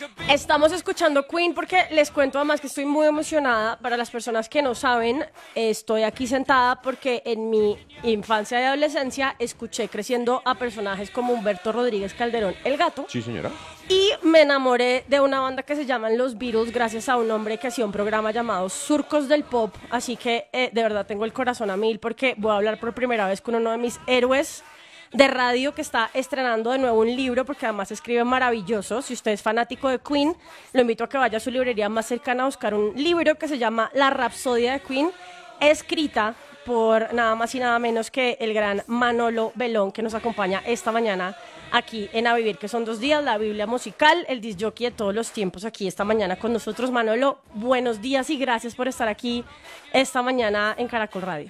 Estamos escuchando Queen porque les cuento además que estoy muy emocionada. Para las personas que no saben, estoy aquí sentada porque en mi infancia y adolescencia escuché creciendo a personajes como Humberto Rodríguez Calderón, el gato. Sí, señora. Y me enamoré de una banda que se llaman Los Beatles gracias a un hombre que hacía un programa llamado Surcos del Pop. Así que de verdad tengo el corazón a mil porque voy a hablar por primera vez con uno de mis héroes de radio que está estrenando de nuevo un libro porque además escribe maravilloso. Si usted es fanático de Queen, lo invito a que vaya a su librería más cercana a buscar un libro que se llama La Rapsodia de Queen, escrita por nada más y nada menos que el gran Manolo Belón, que nos acompaña esta mañana aquí en A Vivir, que son 2 días, la Biblia musical, el disc jockey de todos los tiempos aquí esta mañana con nosotros. Manolo, buenos días y gracias por estar aquí esta mañana en Caracol Radio.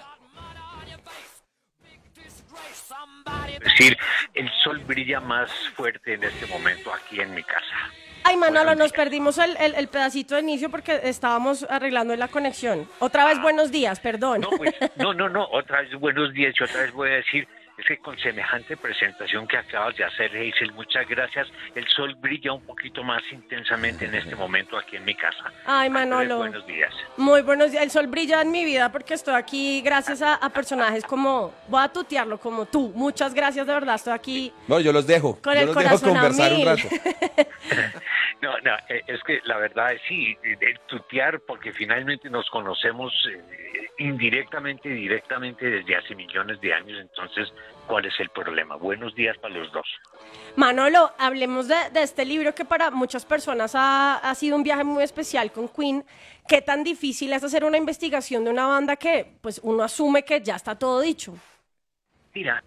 Es decir, el sol brilla más fuerte en este momento aquí en mi casa. Ay, Manolo, nos perdimos el pedacito de inicio porque estábamos arreglando la conexión. Otra vez buenos días, perdón. No, pues, no, otra vez buenos días y otra vez voy a decir, es que con semejante presentación que acabas de hacer, Hazel, muchas gracias. El sol brilla un poquito más intensamente en este momento aquí en mi casa. Ay, Manolo. Buenos días. Muy buenos días. El sol brilla en mi vida porque estoy aquí gracias a personajes como, voy a tutearlo, como tú. Muchas gracias, de verdad, estoy aquí. No, yo los dejo. Con yo el los dejo corazón a conversar un mil. rato. No, es que la verdad es sí, el tutear, porque finalmente nos conocemos indirectamente y directamente desde hace millones de años, entonces, ¿cuál es el problema? Buenos días para los dos. Manolo, hablemos de este libro que para muchas personas ha sido un viaje muy especial con Queen. ¿Qué tan difícil es hacer una investigación de una banda que pues uno asume que ya está todo dicho? Mira,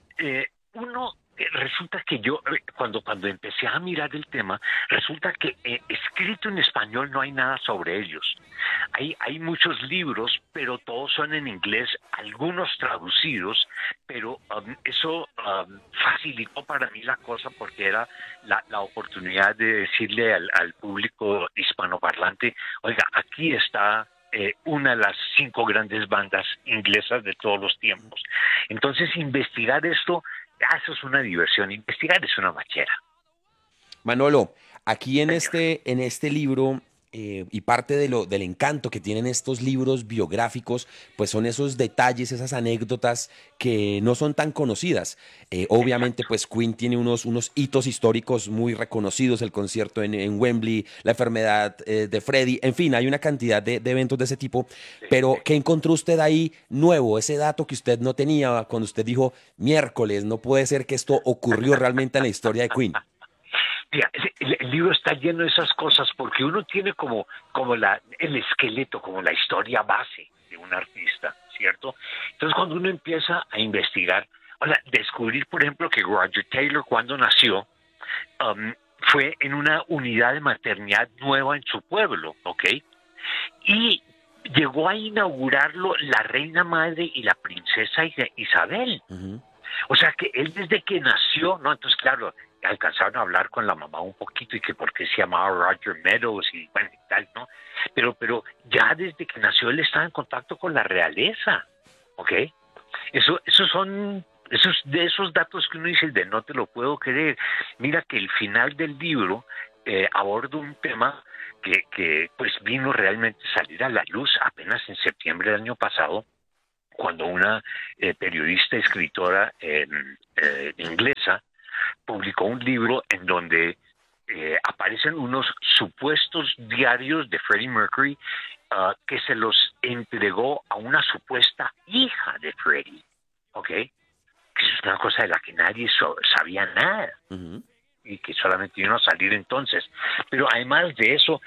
resulta que yo, cuando empecé a mirar el tema, resulta que escrito en español no hay nada sobre ellos. Hay muchos libros, pero todos son en inglés, algunos traducidos, pero eso facilitó para mí la cosa porque era la oportunidad de decirle al público hispanoparlante, oiga, aquí está una de las 5 grandes bandas inglesas de todos los tiempos. Entonces, investigar esto, eso es una diversión, investigar es una machera. Manolo, aquí en este libro, y parte del encanto que tienen estos libros biográficos, pues son esos detalles, esas anécdotas que no son tan conocidas. Obviamente, pues Queen tiene unos hitos históricos muy reconocidos, el concierto en Wembley, la enfermedad de Freddie, en fin, hay una cantidad de eventos de ese tipo, pero ¿qué encontró usted ahí nuevo? Ese dato que usted no tenía cuando usted dijo, miércoles, no puede ser que esto ocurrió realmente en la historia de Queen. Mira, el libro está lleno de esas cosas porque uno tiene como el esqueleto, como la historia base de un artista, ¿cierto? Entonces cuando uno empieza a investigar, descubrir por ejemplo que Roger Taylor cuando nació fue en una unidad de maternidad nueva en su pueblo, ¿ok? Y llegó a inaugurarlo la reina madre y la princesa Isabel. Uh-huh. O sea que él desde que nació, ¿no? Entonces claro, alcanzaron a hablar con la mamá un poquito y que por qué se llamaba Roger Meadows y bueno y tal, ¿no? Pero ya desde que nació él estaba en contacto con la realeza, ¿ok? Esos son de esos datos que uno dice de no te lo puedo creer. Mira que el final del libro aborda un tema que pues vino realmente a salir a la luz apenas en septiembre del año pasado, cuando una periodista, escritora inglesa publicó un libro en donde aparecen unos supuestos diarios de Freddie Mercury que se los entregó a una supuesta hija de Freddie, ¿ok? Que es una cosa de la que nadie sabía nada. Uh-huh. Y que solamente vino a salir entonces. Pero además de eso,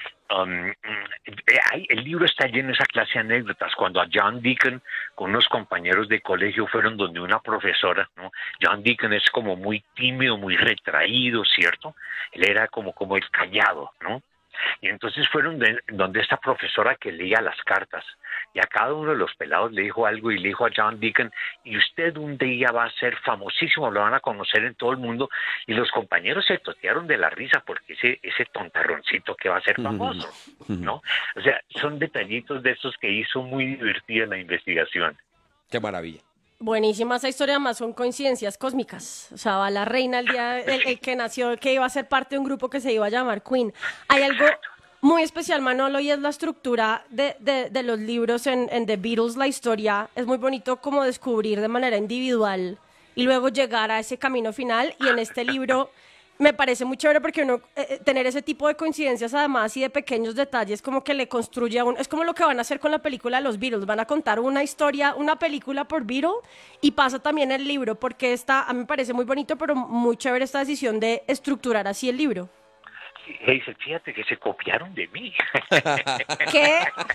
el libro está lleno de esa clase de anécdotas. Cuando a John Deacon, con unos compañeros de colegio, fueron donde una profesora, ¿no? John Deacon es como muy tímido, muy retraído, ¿cierto? Él era como el callado, ¿no? Y entonces fueron donde esta profesora que leía las cartas, y a cada uno de los pelados le dijo algo y le dijo a John Deacon, y usted un día va a ser famosísimo, lo van a conocer en todo el mundo, y los compañeros se totearon de la risa porque ese tontarroncito que va a ser famoso, ¿no? O sea, son detallitos de esos que hizo muy divertida la investigación. Qué maravilla. Buenísima esa historia, más son coincidencias cósmicas. O sea, va la reina el día el que nació, que iba a ser parte de un grupo que se iba a llamar Queen. Hay algo muy especial, Manolo, y es la estructura de los libros en The Beatles. La historia es muy bonito como descubrir de manera individual y luego llegar a ese camino final. Y en este libro me parece muy chévere porque uno tener ese tipo de coincidencias además y de pequeños detalles como que le construye a uno. Es como lo que van a hacer con la película de los Beatles. Van a contar una historia, una película por Beatle y pasa también el libro porque a mí me parece muy bonito, pero muy chévere esta decisión de estructurar así el libro. Dice, fíjate que se copiaron de mí. ¿Qué?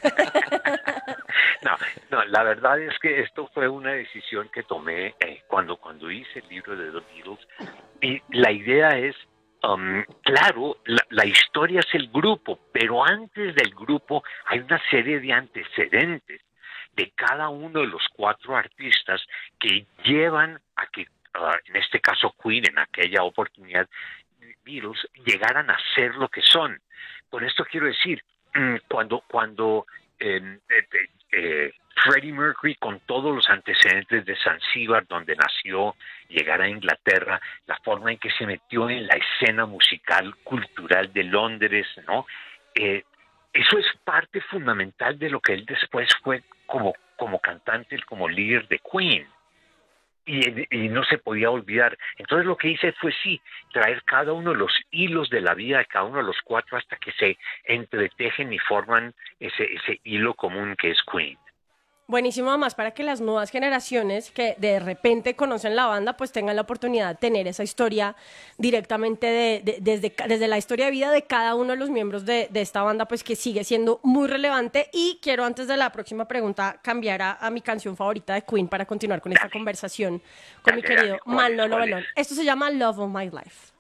No, la verdad es que esto fue una decisión que tomé cuando hice el libro de The Beatles. Y la idea es, claro, la historia es el grupo, pero antes del grupo hay una serie de antecedentes de cada uno de los 4 artistas que llevan a que, en este caso Queen, en aquella oportunidad, Beatles, llegaran a ser lo que son. Con esto quiero decir, cuando Freddie Mercury, con todos los antecedentes de Zanzíbar, donde nació, llegar a Inglaterra, la forma en que se metió en la escena musical, cultural de Londres, ¿no? Eso es parte fundamental de lo que él después fue como cantante, como líder de Queen. Y no se podía olvidar. Entonces lo que hice fue traer cada uno de los hilos de la vida de cada uno de los 4 hasta que se entretejen y forman ese hilo común que es Queen. Buenísimo, además, para que las nuevas generaciones que de repente conocen la banda, pues tengan la oportunidad de tener esa historia directamente desde la historia de vida de cada uno de los miembros de esta banda, pues que sigue siendo muy relevante. Y quiero, antes de la próxima pregunta, cambiar a mi canción favorita de Queen para continuar con esta conversación con mi querido Manolo Belón. Esto se llama Love of My Life.